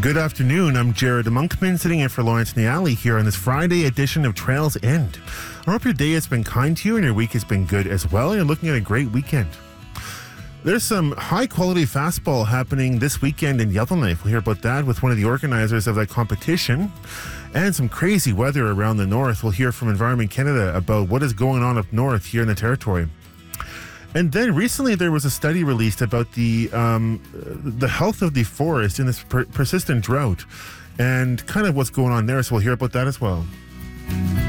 Good afternoon. I'm Jared Monkman, sitting in for Lawrence Niali here on this Friday edition of Trails End. I hope your day has been kind to you and your week has been good as well. You're looking at a great weekend. There's some high-quality fastball happening this weekend in Yellowknife. We'll hear about that with one of the organizers of that competition. And some crazy weather around the north. We'll hear from Environment Canada about what is going on up north here in the territory. And then recently there was a study released about the health of the forest in this persistent drought and kind of what's going on there. So we'll hear about that as well.